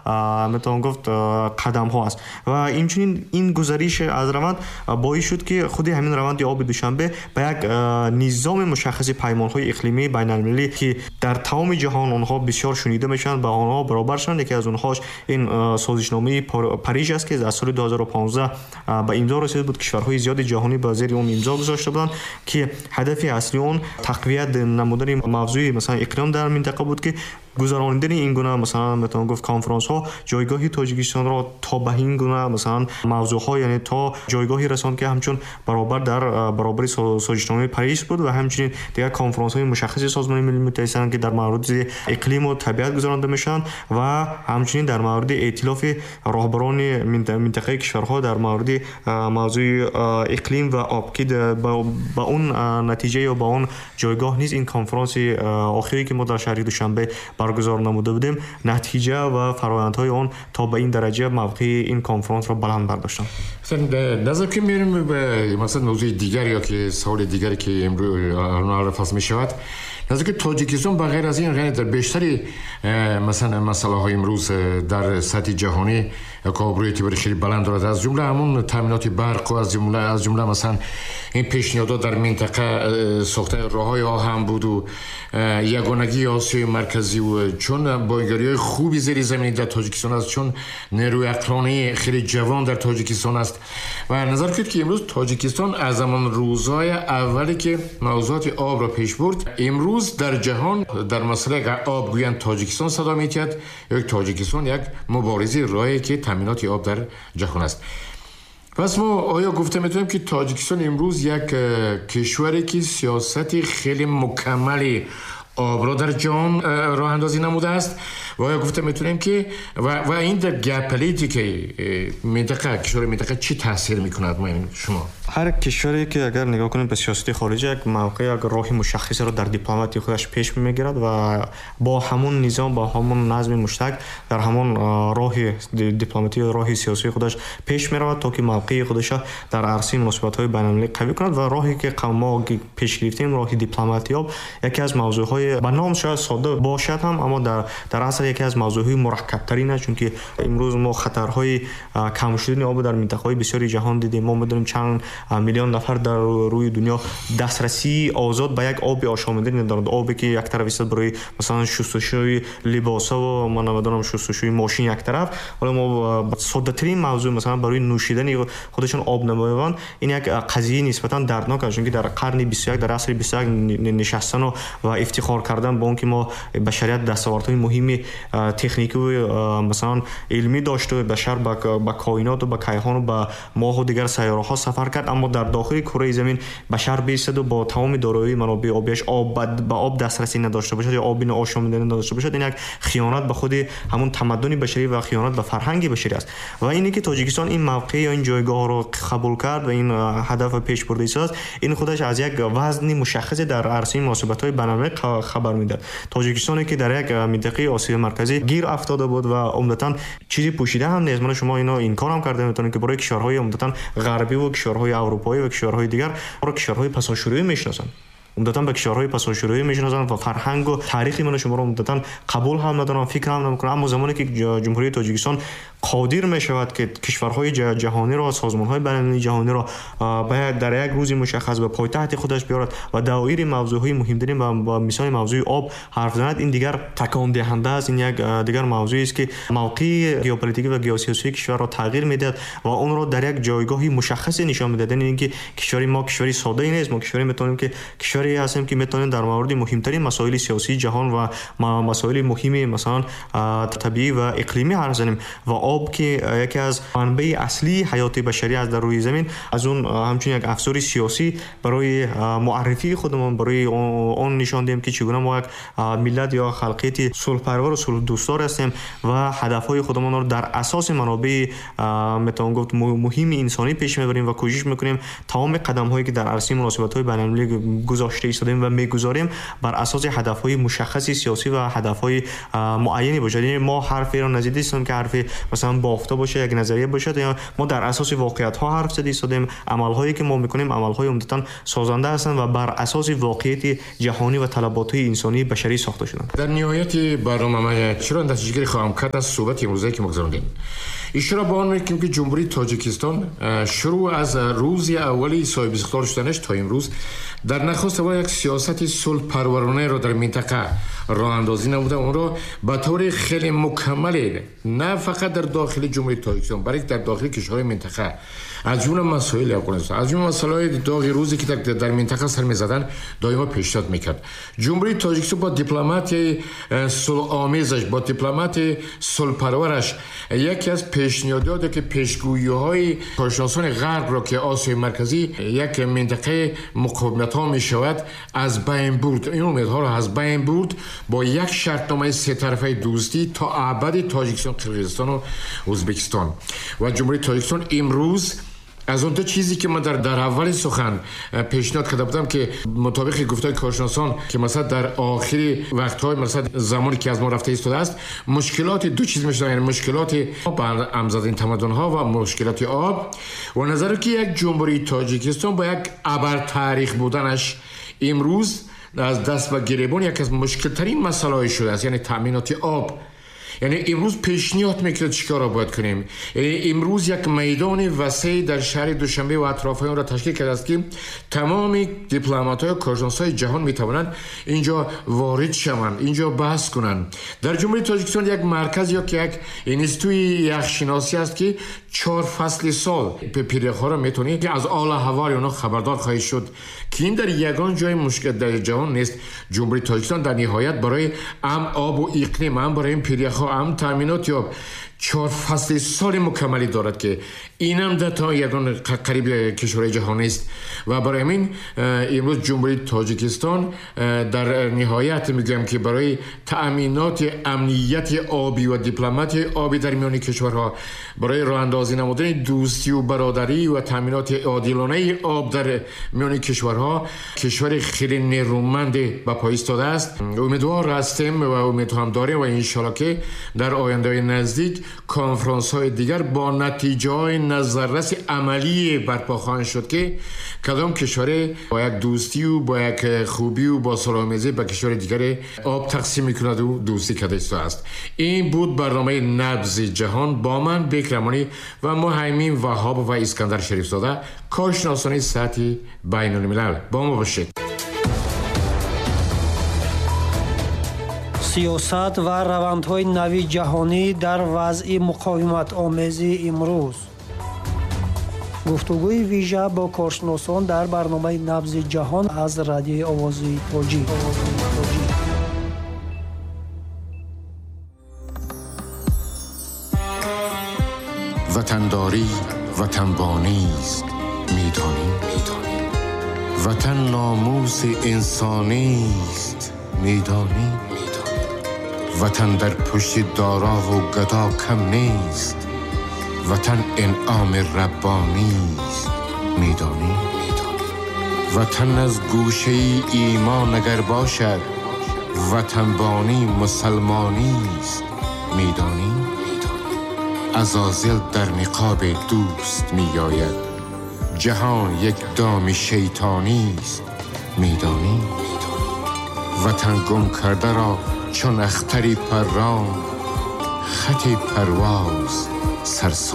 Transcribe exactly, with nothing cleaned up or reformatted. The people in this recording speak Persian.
میتوان گفت قدم ها است و اینچنین این گزارش از روند باعث شد که خود همین روند آب دوشنبه به یک نظام مشخص پیمان های اقلیمی بین المللی که در تمام جهان آنها بسیار شنیده میشن با آنها برابر شدند. یکی از اونهاش این سازشنامه پاریس است که در سال دو هزار و پانزده به امضا رسید بود. کشورهای زیاد جهانی با زیر اون امضا گذاشته بودند که هدف اصلی اون تقویت نمودن موضوع مثلا اقلیم در منطقه بود که گذراندن این گونه مثلا میتوان گفت کنفرانس ها جایگاه تاجیکستان را تا به این گونه مثلا موضوع ها یعنی تا جایگاهی رساند که همچون برابر در برابر سازشنامه پاریس بود و همچنین دیگر کنفرانس های مشخص سازمان ملل متحد که در مورد اقلیم و طبیعت گذرانده میشن و همچنین در مورد ائتلاف راهبران منطقه کشورها در مورد موضوع اقلیم و آب که با اون نتیجه یا با اون جایگاه نیز این کنفرانس آخری که ما در شهر دوشنبه برگزار نموده بودیم نتیجه و فرآیندهای آن تا به این درجه موقع این کنفرانس را بلند برداشتن. مثلا نظر که میریم به مثلا موضوع دیگر یا که سوال دیگری که امروز عرض می شود، نظر که تاجیکستان بغیر از این غیر در بیشتری مثلا مسئله های امروز در سطح جهانی کابروی اعتباری خیلی بلند دارد، از جمله همون تامینات برق و از جمله از جمله مثلا این پیشنهادات در منطقه ساختن راههای آهن بود و یگانگی آسیای مرکزی و چون بایگاری‌های خوبی زیر زمین در تاجیکستان است، چون نیروی عقلانی خیلی جوان در تاجیکستان است و نظر کرد که امروز تاجیکستان از همان روزهای اولی که موضوعات آب را پیش برد امروز در جهان در مسئله آب گویند تاجیکستان صدا می‌کشد. یک تاجیکستان یک مبارزه راهی که تامینات آب در جهان است. پس ما آیا گفته میتونیم که تاجیکستان امروز یک کشوری که سیاست خیلی مکملی آب را در جهان راه اندازی نموده است و آیا گفته میتونیم که و, و این در گپلیتیک منطقه کشور منطقه چی تاثیر میکند؟ ما شما هر کشوری که اگر نگاه کنیم به سیاست خارجی یک موقع یک راه مشخصی را در دیپلماتی خودش پیش میگیرد و با همون نظام با همون نظم مشترک در همون راه دیپلماتی راه سیاسی خودش پیش میرود تا که موقع خودش در عرصه مناسبت‌های بین‌المللی قوی کند و راهی که ما پیش گرفتیم راه دیپلماتی یکی از موضوع‌های به نام شاید ساده باشد هم اما در در اصل یکی از موضوع‌های مرکب‌ترین است، چون که امروز ما خطرهای کم شدن آب در منطقه‌های بسیاری جهان دیدیم. ما می‌دونیم چند میلیون نفر در روی دنیا دسترسی آزاد به یک آب آشامیدنی ندارند، آبی که یک طرف است برای مثلا شستشوی لباس‌ها و من نمیدونم شستشوی ماشین یک طرف، حالا ما ساده‌ترین موضوع مثلا برای نوشیدن خودشون آب نمی‌آورند. این یک قضیه نسبتاً دردناک است، چون که در قرن بیست و یک در عصر بیست و یک نشستن و, و افتخار کردن با اون که ما بشریت دستاوردهای مهمی تکنیکی و مثلا علمی داشته و بشر با کائنات و با کیهان و با ماه و دیگر سیاره‌ها سفر کرد، اما در داخل کره زمین بشر بیستد و با تمام دارایی منابع آبیش آب به آب دسترسی نداشته باشد یا آب آشامیدنی نداشته باشد. این یک خیانت به خود همون تمدن بشری و خیانت به فرهنگ بشری است و اینی که تاجیکستان این موقع یا این جایگاه رو قبول کرد و این هدف پیش برده است، این خودش از یک وزنی مشخص در عرصه مناسبت‌های بین‌المللی خبر میداد. تاجیکستانی که در یک منطقه آسیا مرکزی گیر افتاده بود و عمدتاً چیزی پوشیده هم نیست. من شما اینا انکار هم کرده میتونن که برای کشورهای عمدتاً غربی و کشورهای اروپایی و کشورهای دیگر را کشورهای پساشویی میشناسند، عمدتاً به کشورهای پساشویی میشناسند و فرهنگ و تاریخی من شما را عمدتاً قبول هم ندارن، فکر هم نمیکنن. اما زمانی که جمهوری تاجیکستان قادر میشود که کشورهای جهانی را سازمانهای بین‌المللی جهانی را باید در یک روز مشخص به پایتخت خودش بیارد و دایره موضوعهای مهم‌ترین و مثال موضوع آب حرف زند، این دیگر تکان دهنده است. این یک دیگر موضوعی است که موقع ژئوپلیتیکی و ژئوسیاسی کشور را تغییر میدهد و اون را در یک جایگاهی مشخص نشان میدهد. یعنی اینکه کشوری ما کشوری ساده ای نیست، ما کشوری میتونیم که کشوری هستیم که میتونیم در مورد مهمترین مسائل سیاسی جهان و مسائل مهمی مثلا طبیعی و اقلیمی حرف بزنیم و آب که یکی از منبع اصلی حیات بشری است در روی زمین، از اون همچنین یک افزار سیاسی برای معرفی خودمون، برای اون نشان دهیم که چگونه ما یک ملت یا خلقیت صلح پرور و صلح دوستدار هستیم و هدفهای خودمون رو در اساس منابع میتوان گفت مهم انسانی پیش میبریم و کوشش میکنیم تمام قدم هایی که در عرصه مناسبات های بین‌المللی گذاشته ایستادیم و میگذاریم بر اساس هدف های مشخص سیاسی و هدف های معینی باشه. یعنی ما حرفی رو نزدیک هستیم که حرف مثلا بافته باشه، یک نظریه باشه، یا ما در اساس واقعیت ها حرف زده ایستادیم. عمل هایی که ما میکنیم عمل های عمدتاً سازنده هستند و بر اساس واقعیت جهانی و طلبات انسانی بشری ساخته شدند. در نهایت برنامه چرا نتیجه خواهم کرد از صحبت امروزی که مگذروندیم. اشاره به آن میکنیم که جمهوری تاجیکستان شروع از روز اولی صاحب اختیار شدنش تا امروز در نخست اول یک سیاست صلح پرورانه را در منطقه راه اندازی نموده، اون را به طور خیلی مکمل نه فقط در داخل جمهوری تاجیکستان بلکه در داخل کشورهای منطقه از جمله مسائل افغانستان، از جمله مسائل داغ روزی که در منطقه سر می‌زدن دائما پیشنهاد میکرد. جمهوری تاجیکستان با دیپلماتی صلح آمیزش، با دیپلمات صلح پرورش یکی از پیشنهاداتی که پیشگویی‌های کارشناسان غرب را که آسیای مرکزی یک منطقه مقاومت ها می شود از بین برد. این امیدها را از بین برد با یک شرطنامه سه طرفه دوستی تا ابد تاجیکستان، قرقیزستان و ازبکستان. و جمهوری تاجیکستان امروز از اون دو چیزی که من در در اول سخن پیشنهاد کرده بودم که مطابق گفتهای کارشناسان که مثلا در آخری وقت‌های مثلا زمانی که از ما رفته ایستاده است، مشکلات دو چیز میشه، یعنی مشکلات بر امزدین تمدن‌ها و مشکلات آب و نظری که یک جمهوری تاجیکستان با یک ابر تاریخ بودنش امروز از دست و گریبان یک از مشکل‌ترین مسائل شده است، یعنی تامینات آب. یعنی امروز پیشنهاد میکنه چیکار را باید کنیم. یعنی امروز یک میدان وسیع در شهر دوشنبه و اطراف آن را تشکیل کرده است که تمام دیپلمات‌ها و کارشناسای جهان میتوانند اینجا وارد شوند، اینجا بحث کنند. در جمهوری تاجیکستان یک مرکز یا که یک اینستیتوی یخشناسی است که چهار فصل سال به پیرخواه را میتونه که از حال هوای اونا خبردار خواهید شد که این در یگان جای مشکل در جهان نیست. جمهوری تاجیکستان در نهایت برای ام آب و اقلیم، هم برای این پیرخواه، هم تامینات یا چهار فصل سال مکملی دارد که اینم در تا یگان قریب کشورهای جهان است. و برای همین امروز جمهوری تاجیکستان در نهایت میگم که برای تأمینات امنیت آبی و دیپلمات آبی در میان کشورها، برای راه اندازی نمودن دوستی و برادری و تأمینات عادلانه آب در میان کشورها، کشور خیلی نیرومند به پای ایستاده است. امیدوار هستیم و امید هم داریم و ان شاءالله که در آینده نزدیک کنفرانس های دیگر با نتیجه های نظررس عملی برپا خواهند شد که کدام کشور با یک دوستی و با یک خوبی و با صلح‌آمیزی به کشور دیگر آب تقسیم میکند و دوستی کرده است. این بود برنامه نبض جهان با من بکرمانی و مهیمین وهاب و اسکندر شریف زاده، کارشناسان سطح بین الملل. با ما باشید. سیاست و روندهای نوی جهانی در وضع مقاومت آمیزی امروز. گفتگوی ویژه با کارشناسان در برنامه نبض جهان از رادیوی آوازی توجی. وطنداری وطنبانی است، میدانی وطن ناموس انسانی است، میدانی وطن در پشت دارا و گدا کم نیست، وطن انعام ربانی است، میدانی وطن از گوشه ایمان اگر باشد، وطنبانی مسلمانی است، میدانی عزازیل در نقاب دوست میآید، جهان یک دام شیطانی است، میدانی وطن گم کرده را چون اختری پران، خط پرواز سرسان